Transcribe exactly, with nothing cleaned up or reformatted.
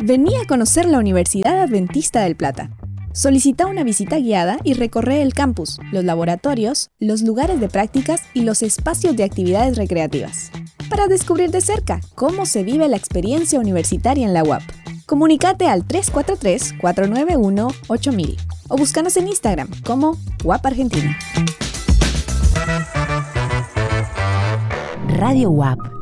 Vení a conocer la Universidad Adventista del Plata. Solicita una visita guiada y recorre el campus, los laboratorios, los lugares de prácticas y los espacios de actividades recreativas, para descubrir de cerca cómo se vive la experiencia universitaria en la U A P. Comunícate al tres cuatro tres, cuatro nueve uno, ocho mil o búscanos en Instagram como U A P Argentina. Radio U A P